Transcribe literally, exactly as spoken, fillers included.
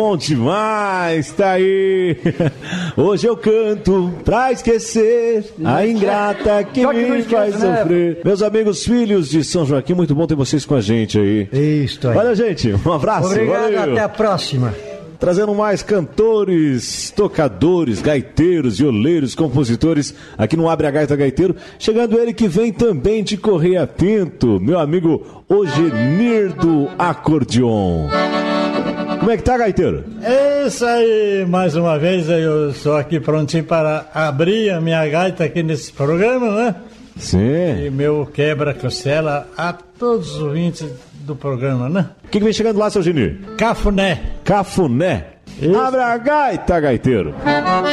bom demais, tá aí. Hoje eu canto pra esquecer a ingrata que me faz sofrer. Meus amigos filhos de São Joaquim, muito bom ter vocês com a gente aí. Isso aí. Olha, gente, um abraço. Obrigado, valeu. Até a próxima. Trazendo mais cantores, tocadores, gaiteiros, violeiros, compositores aqui no Abre a Gaita Gaiteiro. Chegando ele que vem também de Correia Pinto, meu amigo Ogenir do Acordeon. Como é que tá, gaiteiro? É isso aí, mais uma vez eu estou aqui prontinho para abrir a minha gaita aqui nesse programa, né? Sim. E meu quebra-costela a todos os ouvintes do programa, né? O que, que vem chegando lá, seu Genir? Cafuné. Cafuné. Isso. Abre a gaita, gaiteiro.